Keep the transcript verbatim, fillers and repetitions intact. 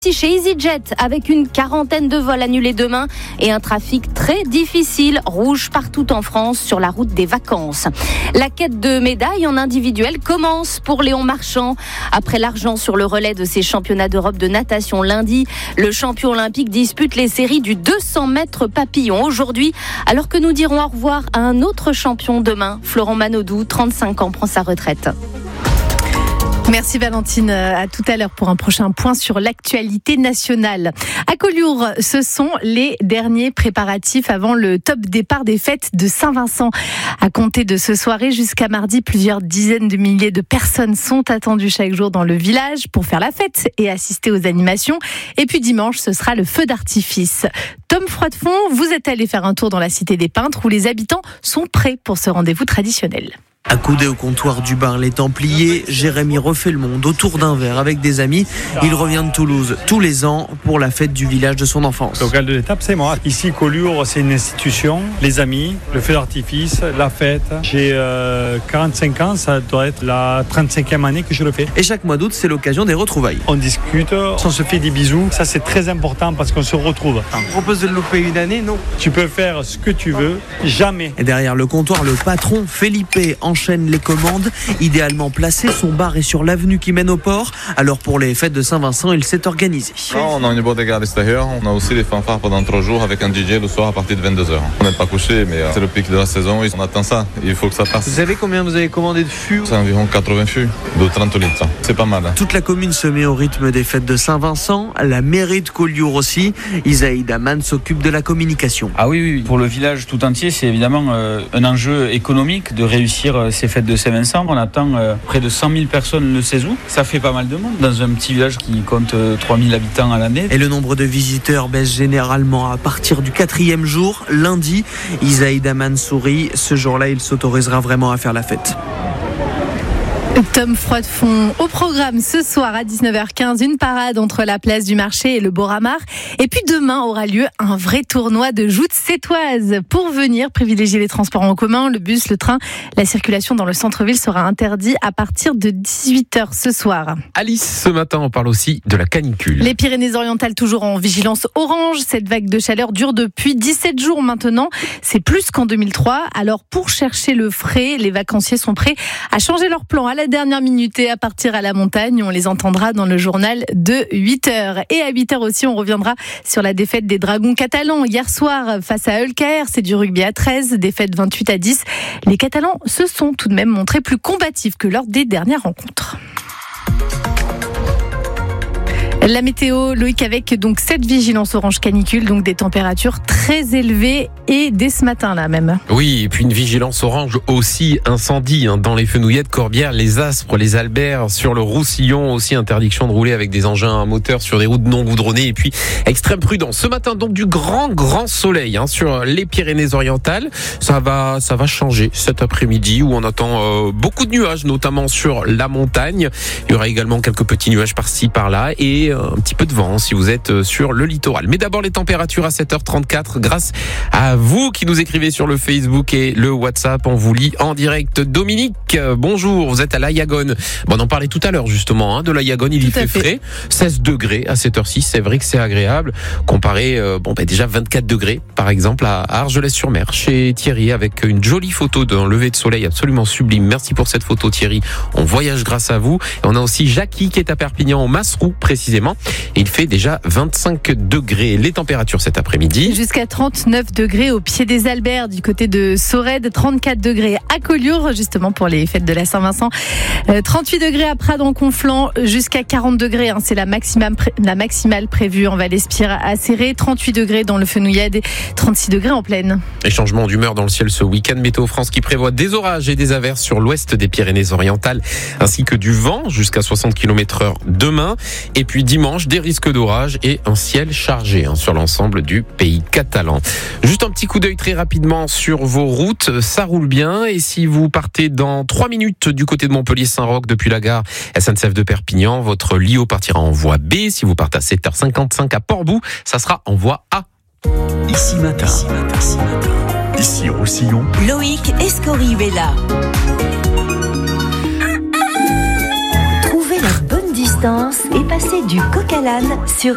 aussi chez EasyJet avec une quarantaine de vols annulés demain et un trafic très difficile, rouge partout en France sur la route des vacances. La quête de médailles en individuel commence pour Léon Marchand. Après l'argent sur le relais de ses championnats d'Europe de natation lundi, le champion olympique dispute les séries du deux cents mètres papillon aujourd'hui, alors que nous dirons au revoir à un autre champion demain. Florent Manodou, trente-cinq ans, prend sa retraite. Merci Valentine, à tout à l'heure pour un prochain point sur l'actualité nationale. À Collioure, ce sont les derniers préparatifs avant le top départ des fêtes de Saint-Vincent. À compter de ce soir jusqu'à mardi, plusieurs dizaines de milliers de personnes sont attendues chaque jour dans le village pour faire la fête et assister aux animations. Et puis dimanche, ce sera le feu d'artifice. Tom Froidefond, vous êtes allé faire un tour dans la cité des peintres où les habitants sont prêts pour ce rendez-vous traditionnel. Accoudé au comptoir du bar Les Templiers, Jérémy refait le monde autour d'un verre avec des amis. Il revient de Toulouse tous les ans pour la fête du village de son enfance. Le local de l'étape, c'est moi. Ici, Collioure, c'est une institution. Les amis, le feu d'artifice, la fête. J'ai euh, quarante-cinq ans, ça doit être la trente-cinquième année que je le fais. Et chaque mois d'août, c'est l'occasion des retrouvailles. On discute, on se fait des bisous. Ça, c'est très important parce qu'on se retrouve. On propose de le louper une année, non ? Tu peux faire ce que tu veux, jamais. Et derrière le comptoir, le patron, Felipe, enchaîne les commandes. Idéalement placé, son bar est sur l'avenue qui mène au port. Alors pour les fêtes de Saint-Vincent, il s'est organisé. Non, on a une bodega à l'extérieur. On a aussi les fanfares pendant trois jours avec un D J le soir à partir de vingt-deux heures. On n'est pas couché, mais c'est le pic de la saison. On attend ça. Il faut que ça passe. Vous savez combien vous avez commandé de fûts ? C'est environ quatre-vingts fûts de trente litres. C'est pas mal. Toute la commune se met au rythme des fêtes de Saint-Vincent. La mairie de Collioure aussi. Isaïe Daman s'occupe de la communication. Ah oui, oui, pour le village tout entier, c'est évidemment euh, un enjeu économique de réussir euh, ces fêtes de Saint-Vincent. On attend euh, près de cent mille personnes le seize août. Ça fait pas mal de monde dans un petit village qui compte euh, trois mille habitants à l'année. Et le nombre de visiteurs baisse généralement à partir du quatrième jour, lundi. Isaïe Daman sourit. Ce jour-là, il s'autorisera vraiment à faire la fête. Tom Froidefond au programme ce soir à dix-neuf heures quinze, une parade entre la place du marché et le Beau-Ramar. Et puis demain aura lieu un vrai tournoi de joutes sétoises. Pour venir privilégier les transports en commun, le bus, le train, la circulation dans le centre-ville sera interdite à partir de dix-huit heures ce soir. Alice, ce matin, on parle aussi de la canicule. Les Pyrénées-Orientales toujours en vigilance orange. Cette vague de chaleur dure depuis dix-sept jours maintenant. C'est plus qu'en deux mille trois. Alors pour chercher le frais, les vacanciers sont prêts à changer leur plan à la dernière minute et à partir à la montagne. On les entendra dans le journal de huit heures. Et à huit heures aussi, on reviendra sur la défaite des Dragons catalans hier soir face à Ulcaer. C'est du rugby à treize, défaite vingt-huit à dix. Les Catalans se sont tout de même montrés plus combatifs que lors des dernières rencontres. La météo, Loïc, avec donc cette vigilance orange canicule, donc des températures très élevées et dès ce matin là même. Oui, et puis une vigilance orange aussi incendie hein, dans les Fenouillettes, Corbières, les Aspres, les Alberts, sur le Roussillon, aussi interdiction de rouler avec des engins à moteur sur des routes non goudronnées et puis extrême prudence. Ce matin donc du grand grand soleil hein, sur les Pyrénées-Orientales. Ça va ça va changer cet après-midi où on attend euh, beaucoup de nuages, notamment sur la montagne. Il y aura également quelques petits nuages par-ci par-là et un petit peu de vent si vous êtes sur le littoral. Mais d'abord les températures à sept heures trente-quatre grâce à vous qui nous écrivez sur le Facebook et le WhatsApp. On vous lit en direct. Dominique, bonjour, vous êtes à La Yagone. Bon, on en parlait tout à l'heure justement hein, de La Yagone, il y fait, fait frais. seize degrés à cette heure-ci, c'est vrai que c'est agréable. Comparé, euh, bon, bah, déjà vingt-quatre degrés par exemple à Argelès-sur-Mer chez Thierry avec une jolie photo d'un lever de soleil absolument sublime. Merci pour cette photo Thierry. On voyage grâce à vous. Et on a aussi Jackie qui est à Perpignan, au Masroux précisément. Et il fait déjà vingt-cinq degrés. Les températures cet après-midi. Jusqu'à trente-neuf degrés au pied des Alberts du côté de Sorède, trente-quatre degrés à Collioure justement pour les fêtes de la Saint-Vincent. Euh, trente-huit degrés à Pradon-Conflans, jusqu'à quarante degrés. Hein, c'est la maximale, pré- la maximale prévue en Val-Espire à Serré. trente-huit degrés dans le Fenouillade et trente-six degrés en plaine. Et changement d'humeur dans le ciel ce week-end. Météo France qui prévoit des orages et des averses sur l'ouest des Pyrénées-Orientales ainsi que du vent jusqu'à soixante kilomètres heure demain. Et puis dimanche, des risques d'orage et un ciel chargé hein, sur l'ensemble du pays catalan. Juste un petit coup d'œil très rapidement sur vos routes. Ça roule bien et si vous partez dans trois minutes du côté de Montpellier-Saint-Roch depuis la gare S N C F de Perpignan, votre Lio partira en voie B. Si vous partez à sept heures cinquante-cinq à Port-Bou, ça sera en voie A. Ici matin, ici matin, ici matin. Ici Roussillon. Loïc Escorive-là. Trouvez la bonne distance et passez du coq à l'âne sur